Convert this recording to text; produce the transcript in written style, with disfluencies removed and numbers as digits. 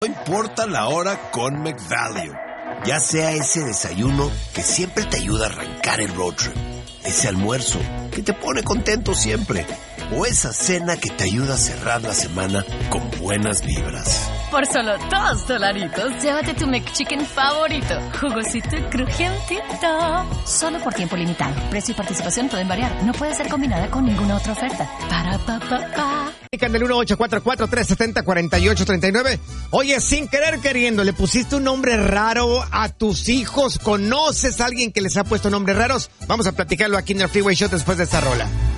No importa la hora con McValue. Ya sea ese desayuno que siempre te ayuda a arrancar el road trip, ese almuerzo que te pone contento siempre, o esa cena que te ayuda a cerrar la semana con buenas vibras. Por solo $2, llévate tu McChicken favorito, jugosito y crujientito. Solo por tiempo limitado. Precio y participación pueden variar. No puede ser combinada con ninguna otra oferta. Para pa pa pa. En el 1844-370-4839. Oye, sin querer queriendo, le pusiste un nombre raro a tus hijos. ¿Conoces a alguien que les ha puesto nombres raros? Vamos a platicarlo aquí en el Freeway Show después de esta rola.